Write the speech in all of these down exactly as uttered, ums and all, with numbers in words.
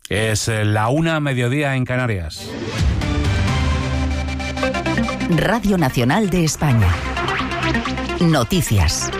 Es la una, mediodía en Canarias. Radio Nacional de España. Noticias.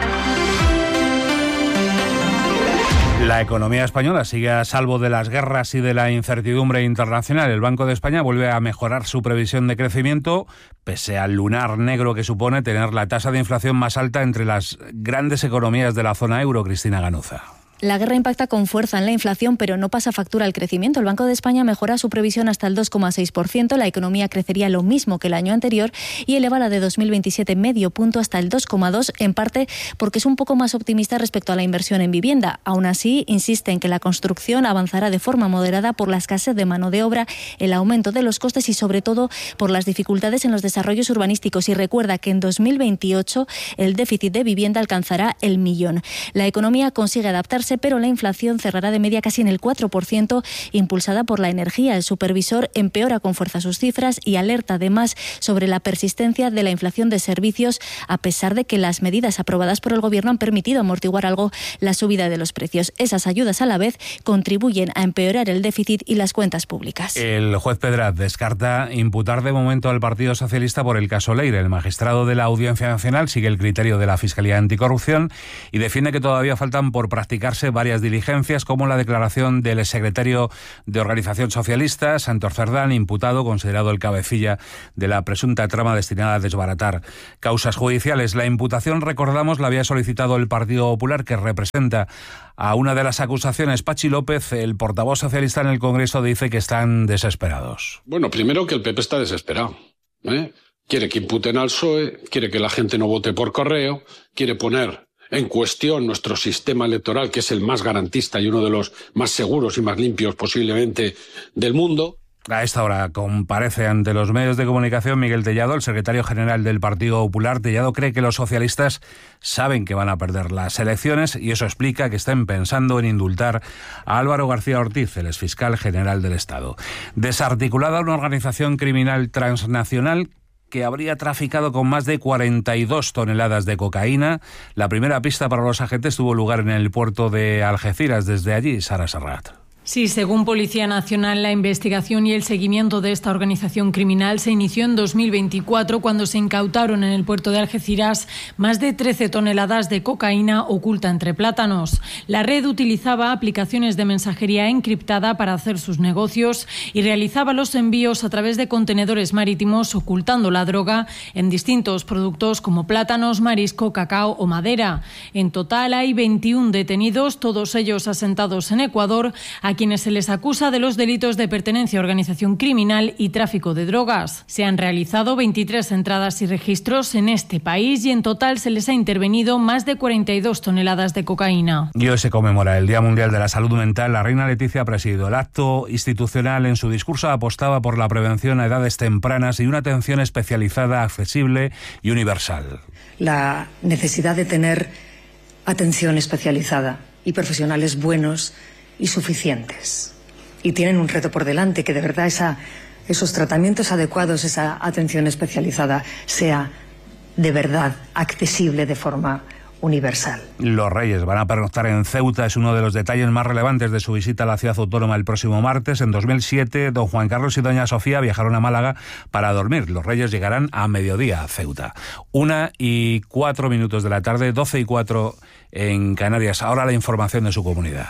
La economía española sigue a salvo de las guerras y de la incertidumbre internacional. El Banco de España vuelve a mejorar su previsión de crecimiento, pese al lunar negro que supone tener la tasa de inflación más alta entre las grandes economías de la zona euro. Cristina Ganuza. La guerra impacta con fuerza en la inflación, pero no pasa factura al crecimiento. El Banco de España mejora su previsión hasta el dos coma seis por ciento. La economía crecería lo mismo que el año anterior y eleva la de dos mil veintisiete medio punto hasta el dos coma dos, en parte porque es un poco más optimista respecto a la inversión en vivienda. Aún así, insiste en que la construcción avanzará de forma moderada por la escasez de mano de obra, el aumento de los costes y, sobre todo, por las dificultades en los desarrollos urbanísticos. Y recuerda que en dos mil veintiocho el déficit de vivienda alcanzará el millón. La economía consigue adaptarse, pero la inflación cerrará de media casi en el cuatro por ciento, impulsada por la energía. El supervisor empeora con fuerza sus cifras y alerta además sobre la persistencia de la inflación de servicios, a pesar de que las medidas aprobadas por el Gobierno han permitido amortiguar algo la subida de los precios. Esas ayudas a la vez contribuyen a empeorar el déficit y las cuentas públicas. El juez Pedraz descarta imputar de momento al Partido Socialista por el caso Leire. El magistrado de la Audiencia Nacional sigue el criterio de la Fiscalía Anticorrupción y defiende que todavía faltan por practicarse varias diligencias, como la declaración del exsecretario de Organización Socialista, Santos Cerdán, imputado, considerado el cabecilla de la presunta trama destinada a desbaratar causas judiciales. La imputación, recordamos, la había solicitado el Partido Popular, que representa a una de las acusaciones. Pachi López, el portavoz socialista en el Congreso, dice que están desesperados. Bueno, primero que el P P está desesperado, ¿eh? Quiere que imputen al P S O E, quiere que la gente no vote por correo, quiere poner en cuestión nuestro sistema electoral, que es el más garantista y uno de los más seguros y más limpios posiblemente del mundo. A esta hora comparece ante los medios de comunicación Miguel Tellado, el secretario general del Partido Popular. Tellado cree que los socialistas saben que van a perder las elecciones y eso explica que estén pensando en indultar a Álvaro García Ortiz, el exfiscal general del Estado. Desarticulada una organización criminal transnacional que habría traficado con más de cuarenta y dos toneladas de cocaína. La primera pista para los agentes tuvo lugar en el puerto de Algeciras. Desde allí, Sara Serrat. Sí, según Policía Nacional, la investigación y el seguimiento de esta organización criminal se inició en dos mil veinticuatro, cuando se incautaron en el puerto de Algeciras más de trece toneladas de cocaína oculta entre plátanos. La red utilizaba aplicaciones de mensajería encriptada para hacer sus negocios y realizaba los envíos a través de contenedores marítimos, ocultando la droga en distintos productos como plátanos, marisco, cacao o madera. En total hay veintiún detenidos, todos ellos asentados en Ecuador, a quienes se les acusa de los delitos de pertenencia a organización criminal y tráfico de drogas. Se han realizado veintitrés entradas y registros en este país y en total se les ha intervenido más de cuarenta y dos toneladas de cocaína. Y hoy se conmemora el Día Mundial de la Salud Mental. La reina Leticia ha presidido el acto institucional. En su discurso apostaba por la prevención a edades tempranas y una atención especializada, accesible y universal. La necesidad de tener atención especializada y profesionales buenos y suficientes. Y tienen un reto por delante, que de verdad esa, esos tratamientos adecuados, esa atención especializada, sea de verdad accesible de forma universal. Los Reyes van a pernoctar en Ceuta. Es uno de los detalles más relevantes de su visita a la ciudad autónoma el próximo martes. En dos mil siete, don Juan Carlos y doña Sofía viajaron a Málaga para dormir. Los Reyes llegarán a mediodía a Ceuta. Una y cuatro minutos de la tarde, doce y cuatro en Canarias. Ahora la información de su comunidad.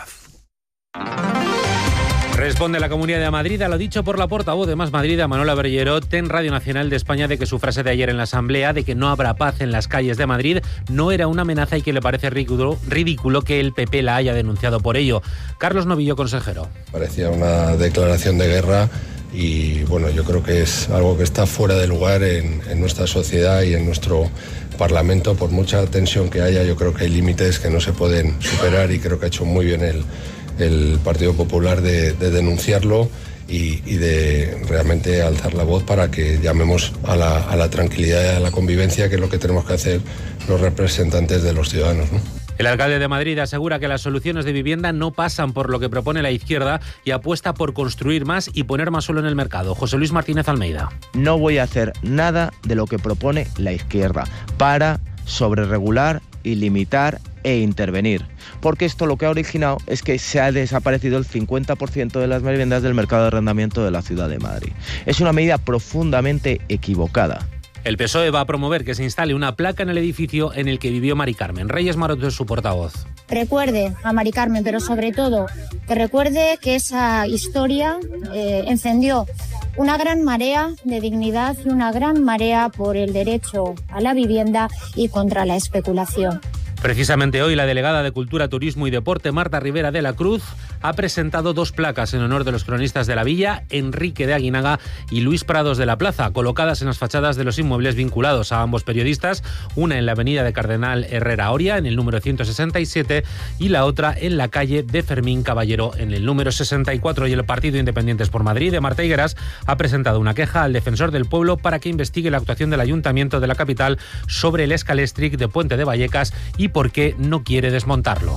Responde la Comunidad de Madrid a lo dicho por la portavoz de Más Madrid, a Manuela Bergerot, en Radio Nacional de España, de que su frase de ayer en la Asamblea de que no habrá paz en las calles de Madrid no era una amenaza y que le parece ridículo, ridículo que el P P la haya denunciado por ello. Carlos Novillo, consejero. Parecía una declaración de guerra y bueno, yo creo que es algo que está fuera de lugar en, en nuestra sociedad y en nuestro Parlamento. Por mucha tensión que haya, yo creo que hay límites que no se pueden superar y creo que ha hecho muy bien el el Partido Popular de, de denunciarlo y, y de realmente alzar la voz para que llamemos a la, a la tranquilidad y a la convivencia, que es lo que tenemos que hacer los representantes de los ciudadanos, ¿no? El alcalde de Madrid asegura que las soluciones de vivienda no pasan por lo que propone la izquierda y apuesta por construir más y poner más suelo en el mercado. José Luis Martínez Almeida. No voy a hacer nada de lo que propone la izquierda para sobreregular y limitar e intervenir, porque esto lo que ha originado es que se ha desaparecido el cincuenta por ciento de las viviendas del mercado de arrendamiento de la ciudad de Madrid. Es una medida profundamente equivocada. El P S O E va a promover que se instale una placa en el edificio en el que vivió Mari Carmen. Reyes Maroto es su portavoz. Recuerde a Mari Carmen, pero sobre todo que recuerde que esa historia eh, encendió una gran marea de dignidad y una gran marea por el derecho a la vivienda y contra la especulación. Precisamente hoy la delegada de Cultura, Turismo y Deporte, Marta Rivera de la Cruz, ha presentado dos placas en honor de los cronistas de la villa, Enrique de Aguinaga y Luis Prados de la Plaza, colocadas en las fachadas de los inmuebles vinculados a ambos periodistas, una en la avenida de Cardenal Herrera Oria, en el número ciento sesenta y siete, y la otra en la calle de Fermín Caballero, en el número sesenta y cuatro. Y el Partido Independientes por Madrid, de Marta Higueras, ha presentado una queja al defensor del pueblo para que investigue la actuación del Ayuntamiento de la capital sobre el escalestric de Puente de Vallecas y por qué no quiere desmontarlo.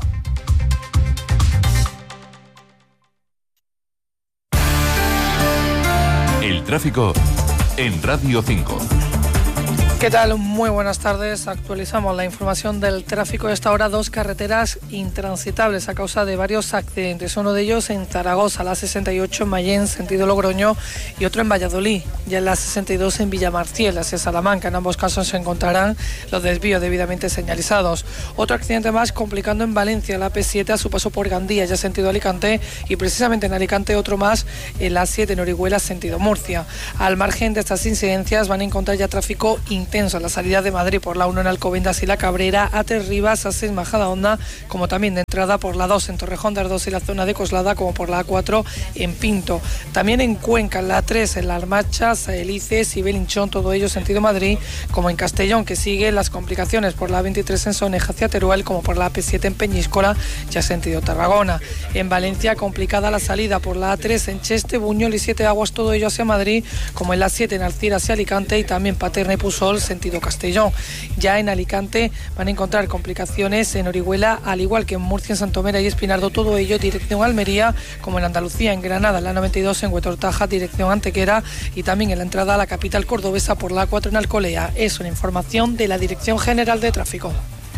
El tráfico en Radio cinco. ¿Qué tal? Muy buenas tardes. Actualizamos la información del tráfico. A esta hora, dos carreteras intransitables a causa de varios accidentes. Uno de ellos en Zaragoza, la sesenta y ocho en Mayén, sentido Logroño, y otro en Valladolid, ya en la sesenta y dos en Villamarciel, hacia Salamanca. En ambos casos se encontrarán los desvíos debidamente señalizados. Otro accidente más complicando en Valencia, la A P siete a su paso por Gandía, ya sentido Alicante, y precisamente en Alicante otro más en la siete en Orihuela, sentido Murcia. Al margen de estas incidencias van a encontrar ya tráfico intenso en la salida de Madrid por la uno en Alcobendas y La Cabrera, a Tres Rivas, a seis Majadahonda, como también de entrada por la dos en Torrejón de Ardoz y la zona de Coslada, como por la A cuatro en Pinto. También en Cuenca, en la tres en La Armacha, Saelices y Belinchón, todo ello sentido Madrid, como en Castellón, que sigue las complicaciones por la veintitrés en Soneja hacia Teruel, como por la A P siete en Peñíscola, ya sentido Tarragona. En Valencia, complicada la salida por la A tres en Cheste, Buñol y Siete Aguas, todo ello hacia Madrid, como en la siete en Alcira hacia Alicante, y también Paterna y Pusol, sentido Castellón. Ya en Alicante van a encontrar complicaciones en Orihuela, al igual que en Murcia, en Santomera y Espinardo, todo ello dirección Almería, como en Andalucía, en Granada, en la noventa y dos en Huetortaja, dirección Antequera, y también en la entrada a la capital cordobesa por la A cuatro en Alcolea. Es una información de la Dirección General de Tráfico.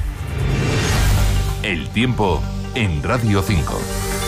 El tiempo en Radio cinco.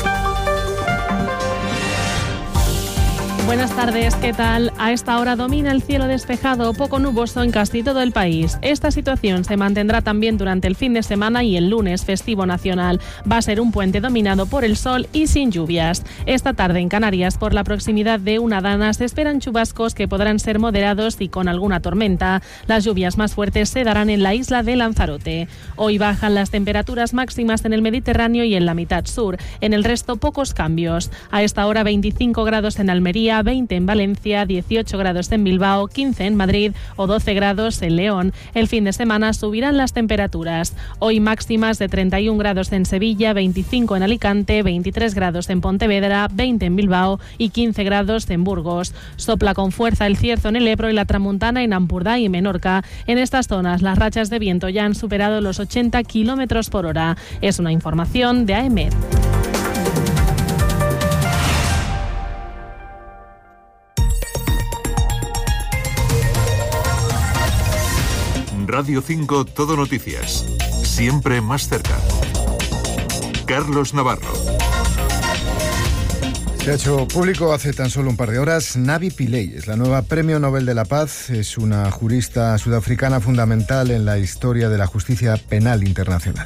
Buenas tardes, ¿qué tal? A esta hora domina el cielo despejado o poco nuboso en casi todo el país. Esta situación se mantendrá también durante el fin de semana y el lunes festivo nacional. Va a ser un puente dominado por el sol y sin lluvias. Esta tarde en Canarias, por la proximidad de una dana, se esperan chubascos que podrán ser moderados y con alguna tormenta. Las lluvias más fuertes se darán en la isla de Lanzarote. Hoy bajan las temperaturas máximas en el Mediterráneo y en la mitad sur. En el resto, pocos cambios. A esta hora, veinticinco grados en Almería, veinte en Valencia, dieciocho grados en Bilbao, quince en Madrid o doce grados en León. El fin de semana subirán las temperaturas. Hoy máximas de treinta y un grados en Sevilla, veinticinco en Alicante, veintitrés grados en Pontevedra, veinte en Bilbao y quince grados en Burgos. Sopla con fuerza el cierzo en el Ebro y la tramuntana en Ampurdá y Menorca. En estas zonas las rachas de viento ya han superado los ochenta kilómetros por hora. Es una información de A E M E D. Radio cinco Todo Noticias. Siempre más cerca. Carlos Navarro. Se ha hecho público hace tan solo un par de horas. Navi Pillay es la nueva Premio Nobel de la Paz. Es una jurista sudafricana fundamental en la historia de la justicia penal internacional.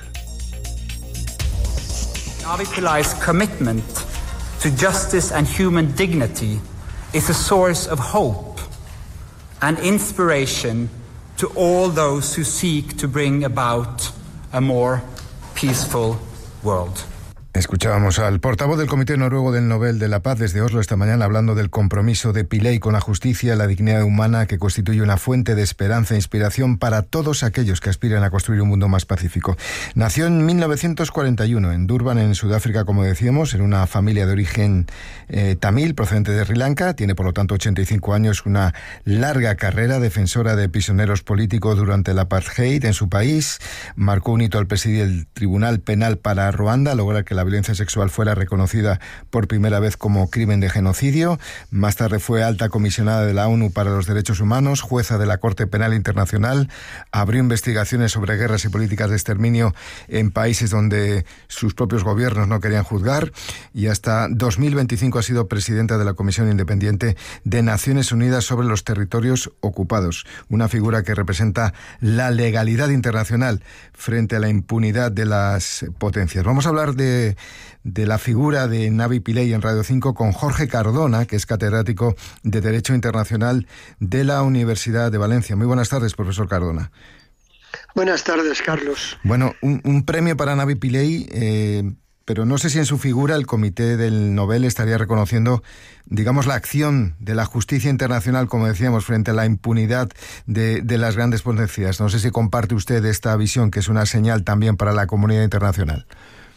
Navi Pillay's commitment to justice and human dignity is a source of hope and inspiration to all those who seek to bring about a more peaceful world. Escuchábamos al portavoz del Comité Noruego del Nobel de la Paz desde Oslo esta mañana hablando del compromiso de Pillay con la justicia y la dignidad humana, que constituye una fuente de esperanza e inspiración para todos aquellos que aspiran a construir un mundo más pacífico. Nació en mil novecientos cuarenta y uno en Durban, en Sudáfrica, como decíamos, en una familia de origen eh, tamil procedente de Sri Lanka. Tiene, por lo tanto, ochenta y cinco años, una larga carrera defensora de prisioneros políticos durante el apartheid en su país. Marcó un hito al presidir el Tribunal Penal para Ruanda, lograr que la la violencia sexual fuera reconocida por primera vez como crimen de genocidio. Más tarde fue alta comisionada de la ONU para los Derechos Humanos, jueza de la Corte Penal Internacional, abrió investigaciones sobre guerras y políticas de exterminio en países donde sus propios gobiernos no querían juzgar, y hasta dos mil veinticinco ha sido presidenta de la Comisión Independiente de Naciones Unidas sobre los Territorios Ocupados, una figura que representa la legalidad internacional frente a la impunidad de las potencias. Vamos a hablar de, de la figura de Navi Pillay en Radio cinco con Jorge Cardona, que es catedrático de Derecho Internacional de la Universidad de Valencia. Muy buenas tardes, profesor Cardona. Buenas tardes, Carlos. Bueno, un, un premio para Navi Pillay, eh, pero no sé si en su figura el Comité del Nobel estaría reconociendo, digamos, la acción de la justicia internacional, como decíamos, frente a la impunidad de, de las grandes potencias. No sé si comparte usted esta visión, que es una señal también para la comunidad internacional.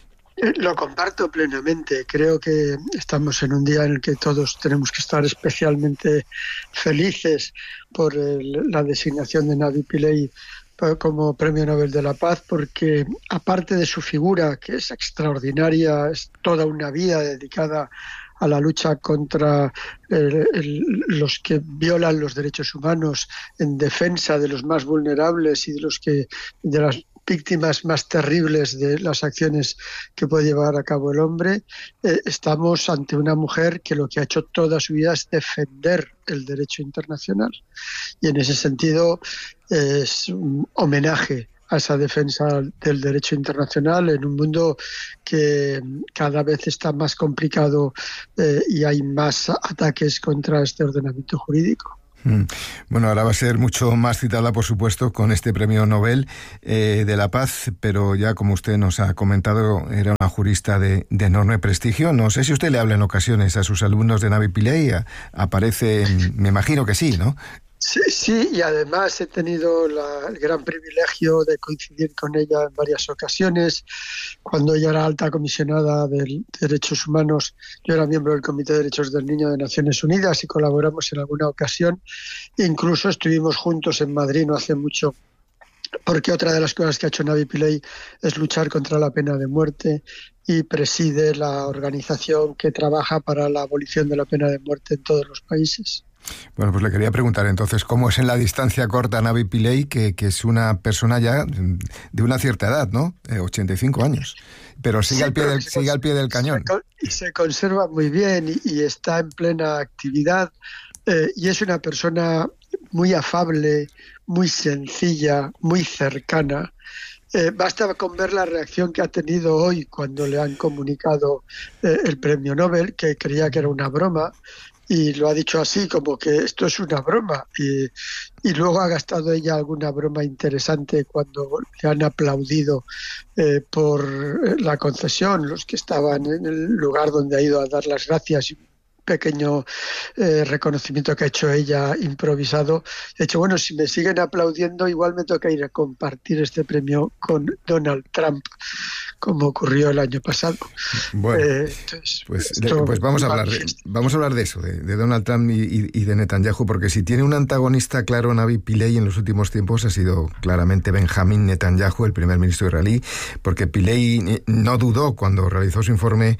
Lo comparto plenamente. Creo que estamos en un día en el que todos tenemos que estar especialmente felices por el, la designación de Navi Pillay como Premio Nobel de la Paz, porque aparte de su figura, que es extraordinaria, es toda una vida dedicada a la lucha contra el, el, los que violan los derechos humanos, en defensa de los más vulnerables y de los que de las víctimas más terribles de las acciones que puede llevar a cabo el hombre. Eh, estamos ante una mujer que lo que ha hecho toda su vida es defender el derecho internacional, y en ese sentido eh, es un homenaje a esa defensa del derecho internacional en un mundo que cada vez está más complicado eh, y hay más ataques contra este ordenamiento jurídico. Bueno, ahora va a ser mucho más citada, por supuesto, con este Premio Nobel eh, de la Paz, pero ya como usted nos ha comentado, era una jurista de, de enorme prestigio. No sé si usted le habla en ocasiones a sus alumnos de Navi Pillay, aparece, me imagino que sí, ¿no? Sí, sí, y además he tenido la, el gran privilegio de coincidir con ella en varias ocasiones. Cuando ella era alta comisionada de Derechos Humanos, yo era miembro del Comité de Derechos del Niño de Naciones Unidas y colaboramos en alguna ocasión. Incluso estuvimos juntos en Madrid no hace mucho, porque otra de las cosas que ha hecho Navi Pillay es luchar contra la pena de muerte, y preside la organización que trabaja para la abolición de la pena de muerte en todos los países. Bueno, pues le quería preguntar entonces, ¿cómo es en la distancia corta Navi Pillay, que, que es una persona ya de una cierta edad, ¿no? Eh, ochenta y cinco años, pero sigue, sí, al, pie del, sigue al pie del cañón. Y se conserva muy bien y, y está en plena actividad, eh, y es una persona muy afable, muy sencilla, muy cercana. Eh, basta con ver la reacción que ha tenido hoy cuando le han comunicado eh, el premio Nobel, que creía que era una broma, y lo ha dicho así, como que esto es una broma, y, y luego ha gastado ella alguna broma interesante cuando le han aplaudido eh, por la concesión, los que estaban en el lugar donde ha ido a dar las gracias. Pequeño eh, reconocimiento que ha hecho ella improvisado. He dicho, bueno, si me siguen aplaudiendo, igual me toca ir a compartir este premio con Donald Trump, como ocurrió el año pasado. Bueno, eh, entonces, pues, de, pues vamos a hablar de, vamos a hablar de eso, de, de Donald Trump y, y de Netanyahu, porque si tiene un antagonista claro Navi Pillay en los últimos tiempos ha sido claramente Benjamín Netanyahu, el primer ministro israelí, porque Pillay no dudó cuando realizó su informe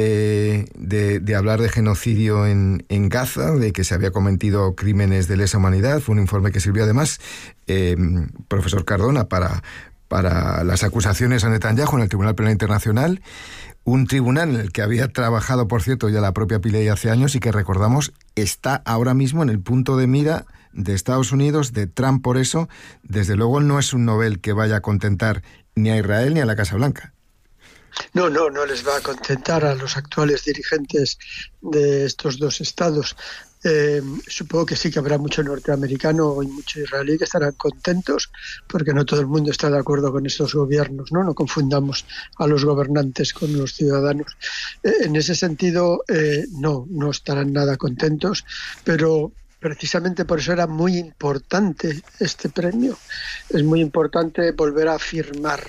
eh, de, de hablar de genocidio En, en Gaza, de que se había cometido crímenes de lesa humanidad. Fue un informe que sirvió además, eh, profesor Cardona, para, para las acusaciones a Netanyahu en el Tribunal Penal Internacional, un tribunal en el que había trabajado, por cierto, ya la propia Pillay hace años y que, recordamos, está ahora mismo en el punto de mira de Estados Unidos, de Trump. Por eso, desde luego, no es un Nobel que vaya a contentar ni a Israel ni a la Casa Blanca. No, no, no les va a contentar a los actuales dirigentes de estos dos estados. Eh, supongo que sí que habrá mucho norteamericano y mucho israelí que estarán contentos, porque no todo el mundo está de acuerdo con estos gobiernos, ¿no? No confundamos a los gobernantes con los ciudadanos. Eh, en ese sentido, eh, no, no estarán nada contentos, pero precisamente por eso era muy importante este premio. Es muy importante volver a afirmar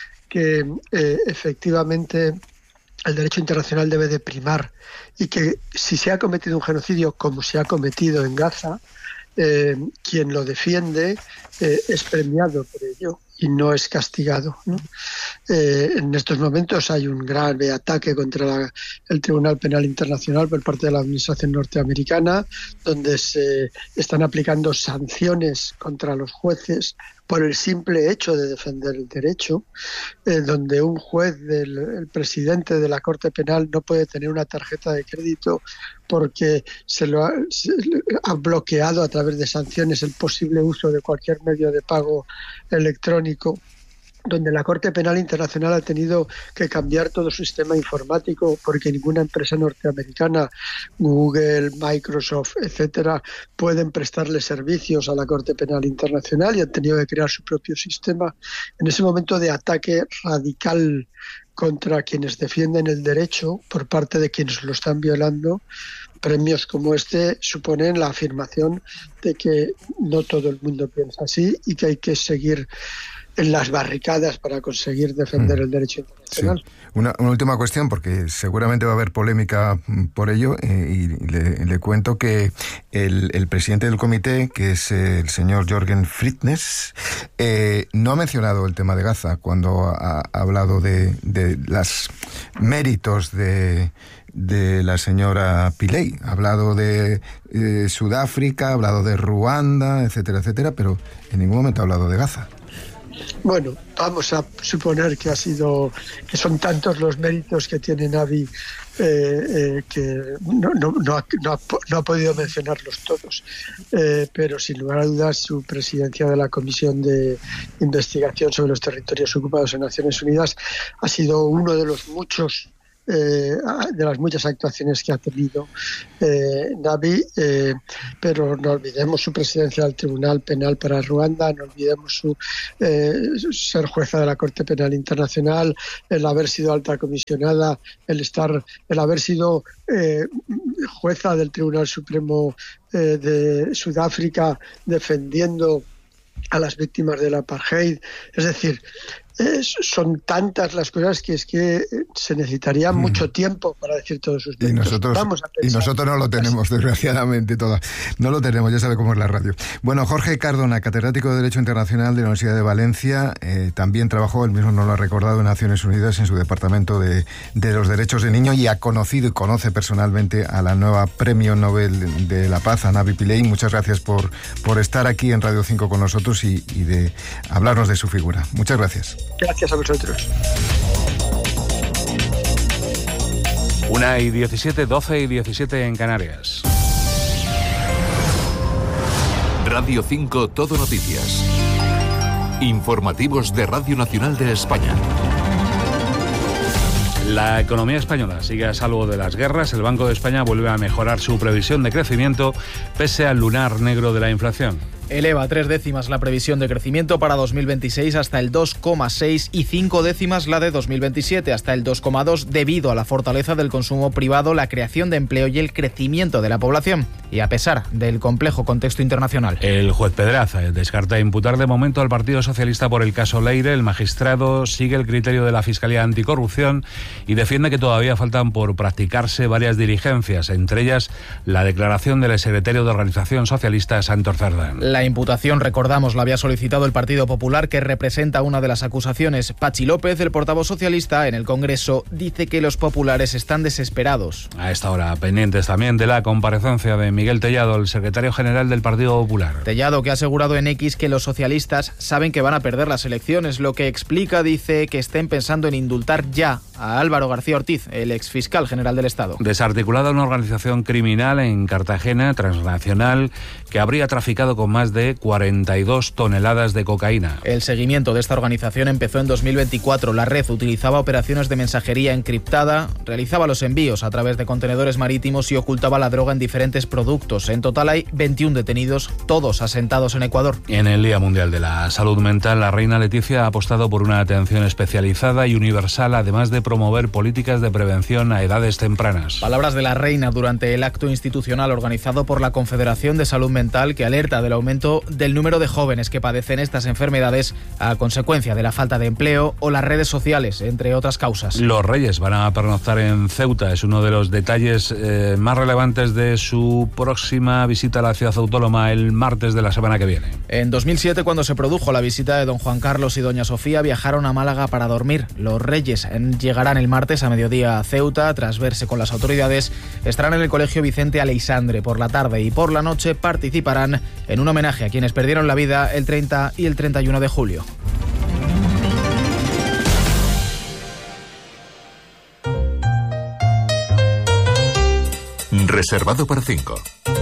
que eh, efectivamente el derecho internacional debe de primar, y que si se ha cometido un genocidio como se ha cometido en Gaza, eh, quien lo defiende eh, es premiado por ello. y no es castigado, ¿no? Eh, en estos momentos hay un grave ataque contra la, el Tribunal Penal Internacional por parte de la administración norteamericana, donde se están aplicando sanciones contra los jueces por el simple hecho de defender el derecho, eh, donde un juez, del, el presidente de la Corte Penal, no puede tener una tarjeta de crédito porque se lo ha, se ha bloqueado a través de sanciones el posible uso de cualquier medio de pago electrónico, donde la Corte Penal Internacional ha tenido que cambiar todo su sistema informático porque ninguna empresa norteamericana, Google, Microsoft, etcétera, pueden prestarle servicios a la Corte Penal Internacional y han tenido que crear su propio sistema. En ese momento de ataque radical contra quienes defienden el derecho por parte de quienes lo están violando, premios como este suponen la afirmación de que no todo el mundo piensa así y que hay que seguir en las barricadas para conseguir defender el derecho internacional. Sí. Una, una última cuestión, porque seguramente va a haber polémica por ello, eh, y le, le cuento que el, el presidente del comité, que es el señor Jørgen Fritnes, eh, no ha mencionado el tema de Gaza cuando ha, ha hablado de, de los méritos de... de la señora Pillay. Ha hablado de eh, Sudáfrica, ha hablado de Ruanda, etcétera, etcétera, pero en ningún momento ha hablado de Gaza. Bueno, vamos a suponer que ha sido, que son tantos los méritos que tiene Navi eh, eh, que no, no, no, ha, no, ha, no ha podido mencionarlos todos. Eh, pero sin lugar a dudas su presidencia de la Comisión de Investigación sobre los Territorios Ocupados en Naciones Unidas ha sido uno de los muchos Eh, de las muchas actuaciones que ha tenido eh, Navi, eh, pero no olvidemos su presidencia del Tribunal Penal para Ruanda, no olvidemos su eh, ser jueza de la Corte Penal Internacional, el haber sido alta comisionada, el estar, el haber sido eh, jueza del Tribunal Supremo eh, de Sudáfrica defendiendo a las víctimas del apartheid. Es decir, Es, son tantas las cosas que es que se necesitaría mm. mucho tiempo para decir todos sus méritos. Y nosotros, Vamos a y nosotros no lo tenemos, desgraciadamente, todas. No lo tenemos, ya sabe cómo es la radio. Bueno, Jorge Cardona, catedrático de Derecho Internacional de la Universidad de Valencia, eh, también trabajó, él mismo nos lo ha recordado, en Naciones Unidas en su departamento de, de los derechos de niño, y ha conocido y conoce personalmente a la nueva Premio Nobel de la Paz, a Navi Pillay. Muchas gracias por, por estar aquí en Radio cinco con nosotros y, y de hablarnos de su figura. Muchas gracias. Gracias a vosotros. Una y diecisiete, doce y diecisiete en Canarias. Radio cinco Todo Noticias. Informativos de Radio Nacional de España. La economía española sigue a salvo de las guerras. El Banco de España vuelve a mejorar su previsión de crecimiento pese al lunar negro de la inflación. Eleva tres décimas la previsión de crecimiento para dos mil veintiséis hasta el dos coma seis y cinco décimas la de dos mil veintisiete hasta el dos coma dos debido a la fortaleza del consumo privado, la creación de empleo y el crecimiento de la población, y a pesar del complejo contexto internacional. El juez Pedraza descarta imputar de momento al Partido Socialista por el caso Leire. El magistrado sigue el criterio de la Fiscalía Anticorrupción y defiende que todavía faltan por practicarse varias diligencias, entre ellas la declaración del secretario de Organización Socialista, Santos Cerdán. La imputación, recordamos, la había solicitado el Partido Popular, que representa una de las acusaciones. Pachi López, el portavoz socialista en el Congreso, dice que los populares están desesperados. A esta hora, pendientes también de la comparecencia de Miguel Tellado, el secretario general del Partido Popular. Tellado, que ha asegurado en X que los socialistas saben que van a perder las elecciones, lo que explica, dice, que estén pensando en indultar ya a Álvaro García Ortiz, el exfiscal general del Estado. Desarticulada una organización criminal en Cartagena, transnacional, que habría traficado con más de cuarenta y dos toneladas de cocaína. El seguimiento de esta organización empezó en dos mil veinticuatro. La red utilizaba operaciones de mensajería encriptada, realizaba los envíos a través de contenedores marítimos y ocultaba la droga en diferentes productos. En total hay veintiún detenidos, todos asentados en Ecuador. En el Día Mundial de la Salud Mental, la reina Leticia ha apostado por una atención especializada y universal, además de promover políticas de prevención a edades tempranas. Palabras de la reina durante el acto institucional organizado por la Confederación de Salud Mental, que alerta del aumento aumento del número de jóvenes que padecen estas enfermedades a consecuencia de la falta de empleo o las redes sociales, entre otras causas. Los Reyes van a pernoctar en Ceuta. Es uno de los detalles eh, más relevantes de su próxima visita a la ciudad autónoma el martes de la semana que viene. En dos mil siete, cuando se produjo la visita de don Juan Carlos y doña Sofía, viajaron a Málaga para dormir. Los Reyes llegarán el martes a mediodía a Ceuta. Tras verse con las autoridades, estarán en el Colegio Vicente Aleixandre por la tarde y por la noche participarán en un homenaje a quienes perdieron la vida el treinta y el treinta y uno de julio. Reservado para cinco.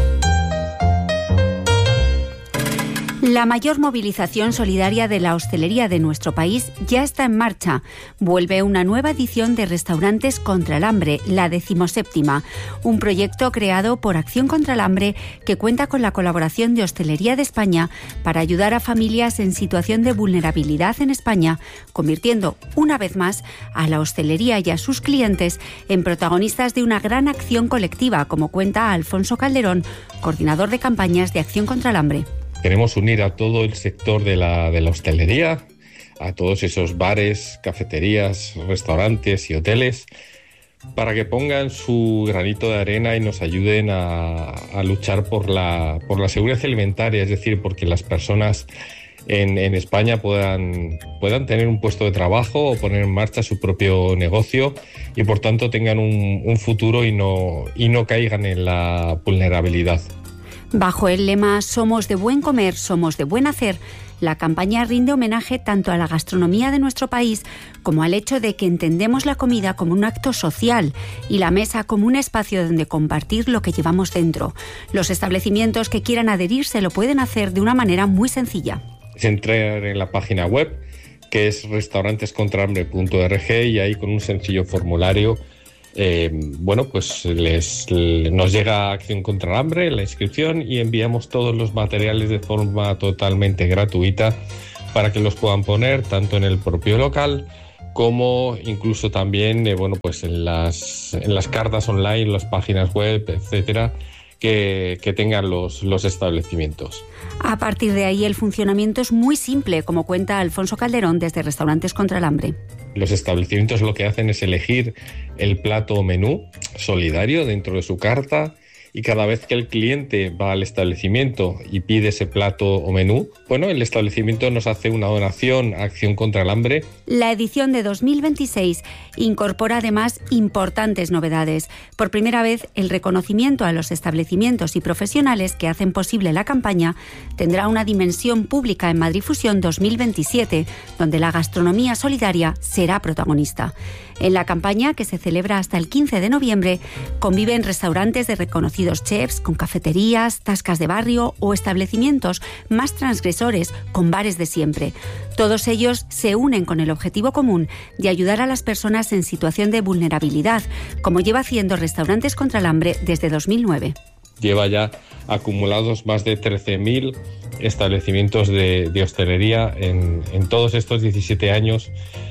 La mayor movilización solidaria de la hostelería de nuestro país ya está en marcha. Vuelve una nueva edición de Restaurantes contra el Hambre, la decimoséptima, un proyecto creado por Acción contra el Hambre que cuenta con la colaboración de Hostelería de España para ayudar a familias en situación de vulnerabilidad en España, convirtiendo una vez más a la hostelería y a sus clientes en protagonistas de una gran acción colectiva, como cuenta Alfonso Calderón, coordinador de campañas de Acción contra el Hambre. Queremos unir a todo el sector de la, de la hostelería, a todos esos bares, cafeterías, restaurantes y hoteles, para que pongan su granito de arena y nos ayuden a, a luchar por la, por la seguridad alimentaria, es decir, porque las personas en, en España puedan, puedan tener un puesto de trabajo o poner en marcha su propio negocio y por tanto tengan un, un futuro y no, y no caigan en la vulnerabilidad. Bajo el lema Somos de buen comer, somos de buen hacer, la campaña rinde homenaje tanto a la gastronomía de nuestro país como al hecho de que entendemos la comida como un acto social y la mesa como un espacio donde compartir lo que llevamos dentro. Los establecimientos que quieran adherirse lo pueden hacer de una manera muy sencilla. Es entrar en la página web, que es restaurantes contra hambre punto org, y ahí con un sencillo formulario Eh, bueno, pues les, les, nos llega Acción contra el Hambre, la inscripción, y enviamos todos los materiales de forma totalmente gratuita para que los puedan poner tanto en el propio local como incluso también eh, bueno, pues en las, en las cartas online, las páginas web, etcétera, que, que tengan los, los establecimientos. A partir de ahí el funcionamiento es muy simple, como cuenta Alfonso Calderón desde Restaurantes contra el Hambre. Los establecimientos lo que hacen es elegir el plato o menú solidario dentro de su carta, y cada vez que el cliente va al establecimiento y pide ese plato o menú, bueno, el establecimiento nos hace una donación a Acción contra el Hambre. La edición de dos mil veintiséis incorpora además importantes novedades. Por primera vez, el reconocimiento a los establecimientos y profesionales que hacen posible la campaña tendrá una dimensión pública en Madrid Fusión dos mil veintisiete, donde la gastronomía solidaria será protagonista. En la campaña, que se celebra hasta el quince de noviembre, conviven restaurantes de reconocidos chefs con cafeterías, tascas de barrio o establecimientos más transgresores con bares de siempre. Todos ellos se unen con el objetivo común de ayudar a las personas en situación de vulnerabilidad, como lleva haciendo Restaurantes contra el Hambre desde dos mil nueve. Lleva ya acumulados más de trece mil establecimientos de, de hostelería en, en todos estos diecisiete años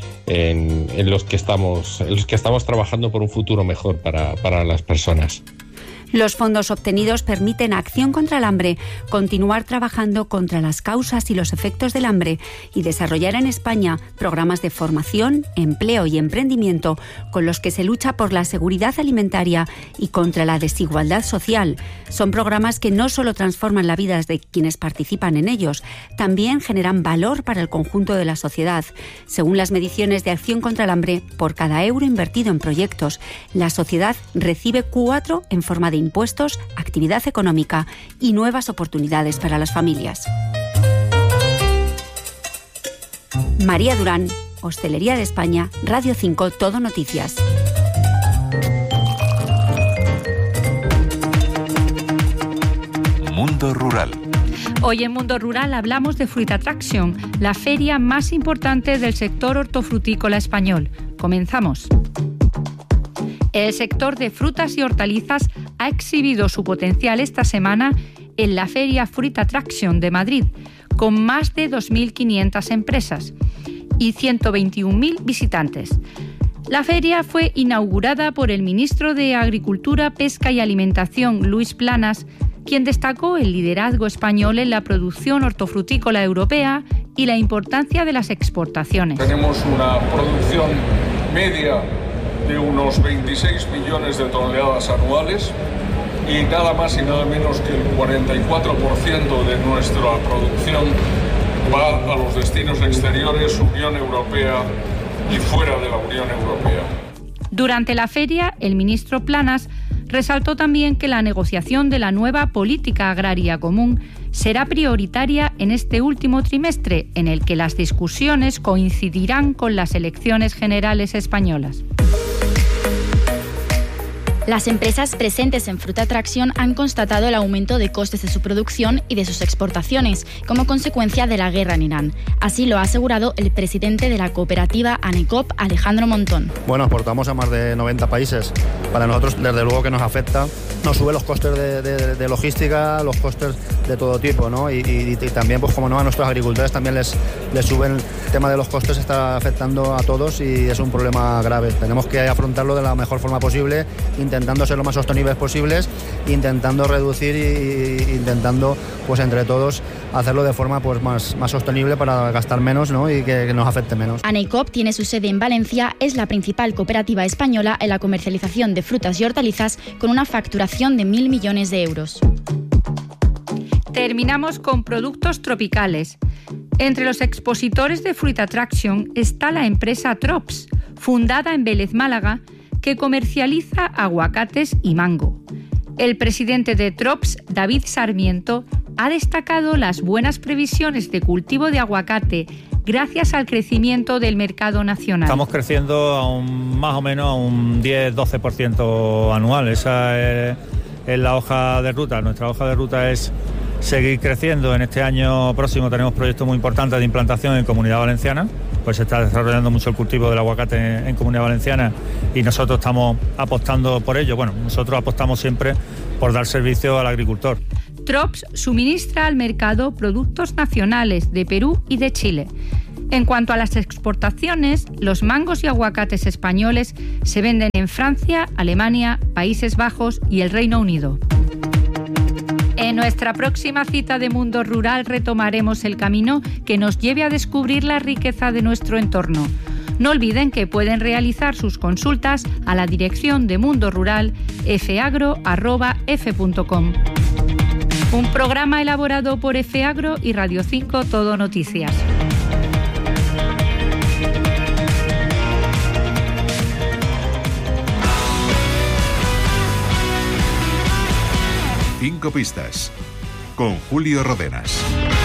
en, en, los que estamos, en los que estamos trabajando por un futuro mejor para, para las personas. Los fondos obtenidos permiten a Acción contra el Hambre continuar trabajando contra las causas y los efectos del hambre y desarrollar en España programas de formación, empleo y emprendimiento con los que se lucha por la seguridad alimentaria y contra la desigualdad social. Son programas que no solo transforman la vida de quienes participan en ellos, también generan valor para el conjunto de la sociedad. Según las mediciones de Acción contra el Hambre, por cada euro invertido en proyectos, la sociedad recibe cuatro en forma de impuestos, actividad económica y nuevas oportunidades para las familias. María Durán, Hostelería de España, Radio cinco, Todo Noticias. Mundo Rural. Hoy en Mundo Rural hablamos de Fruit Attraction, la feria más importante del sector hortofrutícola español. Comenzamos. El sector de frutas y hortalizas ha exhibido su potencial esta semana en la feria Fruit Attraction de Madrid, con más de dos mil quinientas empresas y ciento veintiún mil visitantes. La feria fue inaugurada por el ministro de Agricultura, Pesca y Alimentación, Luis Planas, quien destacó el liderazgo español en la producción hortofrutícola europea y la importancia de las exportaciones. Tenemos una producción media de unos veintiséis millones de toneladas anuales y nada más y nada menos que el cuarenta y cuatro por ciento de nuestra producción va a los destinos exteriores, Unión Europea y fuera de la Unión Europea. Durante la feria, el ministro Planas resaltó también que la negociación de la nueva política agraria común será prioritaria en este último trimestre, en el que las discusiones coincidirán con las elecciones generales españolas. Las empresas presentes en Fruta Traction han constatado el aumento de costes de su producción y de sus exportaciones como consecuencia de la guerra en Irán. Así lo ha asegurado el presidente de la cooperativa ANECOP, Alejandro Montón. Bueno, exportamos a más de noventa países. Para nosotros, desde luego que nos afecta. Nos sube los costes de, de, de logística, los costes de todo tipo, ¿no? Y, y, y también, pues como no, a nuestros agricultores también les, les suben. El tema de los costes está afectando a todos y es un problema grave. Tenemos que afrontarlo de la mejor forma posible, intentando ser lo más sostenibles posibles, intentando reducir e intentando, pues entre todos, hacerlo de forma pues más, más sostenible para gastar menos, ¿no? Y que, que nos afecte menos. ANECOP tiene su sede en Valencia, es la principal cooperativa española en la comercialización de frutas y hortalizas con una facturación de mil millones de euros. Terminamos con productos tropicales. Entre los expositores de Fruit Attraction está la empresa Trops, fundada en Vélez, Málaga, que comercializa aguacates y mango. El presidente de Trops, David Sarmiento, ha destacado las buenas previsiones de cultivo de aguacate gracias al crecimiento del mercado nacional. Estamos creciendo a un, más o menos a un diez a doce por ciento anual. Esa es, es la hoja de ruta. Nuestra hoja de ruta es seguir creciendo. En este año próximo tenemos proyectos muy importantes de implantación en Comunidad Valenciana, pues se está desarrollando mucho el cultivo del aguacate en, en Comunidad Valenciana y nosotros estamos apostando por ello. Bueno, nosotros apostamos siempre por dar servicio al agricultor. Trops suministra al mercado productos nacionales de Perú y de Chile. En cuanto a las exportaciones, los mangos y aguacates españoles se venden en Francia, Alemania, Países Bajos y el Reino Unido. En nuestra próxima cita de Mundo Rural retomaremos el camino que nos lleve a descubrir la riqueza de nuestro entorno. No olviden que pueden realizar sus consultas a la dirección de Mundo Rural efeagro arroba efe punto com. Un programa elaborado por Efeagro y Radio cinco Todo Noticias. Cinco pistas con Julio Rodenas.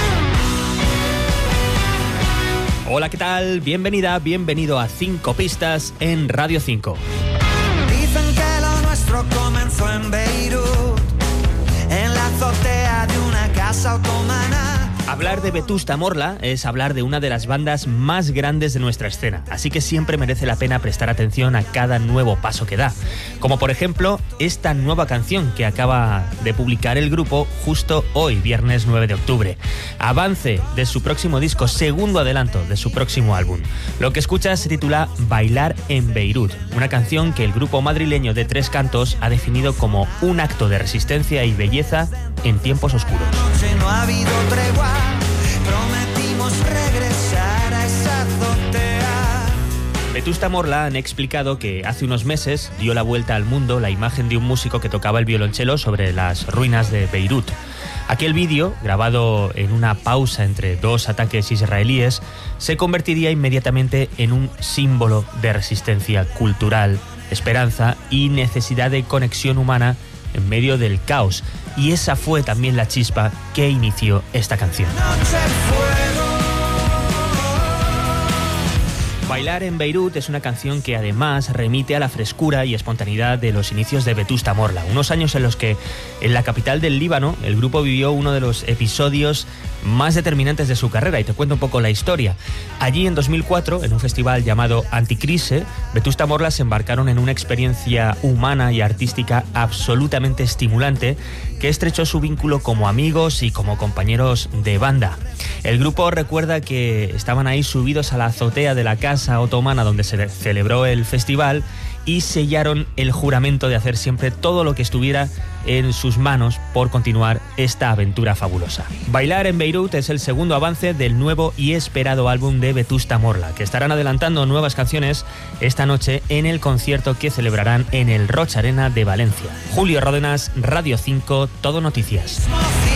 Hola, ¿qué tal? Bienvenida, bienvenido a Cinco Pistas en Radio cinco. Dicen que lo nuestro comenzó en Beirut, en la azotea de una casa otomana. Hablar de Vetusta Morla es hablar de una de las bandas más grandes de nuestra escena, así que siempre merece la pena prestar atención a cada nuevo paso que da. Como por ejemplo, esta nueva canción que acaba de publicar el grupo justo hoy, viernes nueve de octubre. Avance de su próximo disco, segundo adelanto de su próximo álbum. Lo que escuchas se titula Bailar en Beirut, una canción que el grupo madrileño de Tres Cantos ha definido como un acto de resistencia y belleza en tiempos oscuros. No ha habido tregua, prometimos regresar a esa azotea. Vetusta Morla han explicado que hace unos meses dio la vuelta al mundo la imagen de un músico que tocaba el violonchelo sobre las ruinas de Beirut. Aquel vídeo, grabado en una pausa entre dos ataques israelíes, se convertiría inmediatamente en un símbolo de resistencia cultural, esperanza y necesidad de conexión humana en medio del caos. Y esa fue también la chispa que inició esta canción. Bailar en Beirut es una canción que además remite a la frescura y espontaneidad de los inicios de Vetusta Morla, unos años en los que en la capital del Líbano el grupo vivió uno de los episodios más determinantes de su carrera, y te cuento un poco la historia. Allí en dos mil cuatro, en un festival llamado Anticrise, Vetusta Morla se embarcaron en una experiencia humana y artística absolutamente estimulante que estrechó su vínculo como amigos y como compañeros de banda. El grupo recuerda que estaban ahí subidos a la azotea de la casa otomana donde se celebró el festival y sellaron el juramento de hacer siempre todo lo que estuviera en sus manos por continuar esta aventura fabulosa. Bailar en Beirut es el segundo avance del nuevo y esperado álbum de Vetusta Morla, que estarán adelantando nuevas canciones esta noche en el concierto que celebrarán en el Roch Arena de Valencia. Julio Ródenas, Radio cinco, Todo Noticias.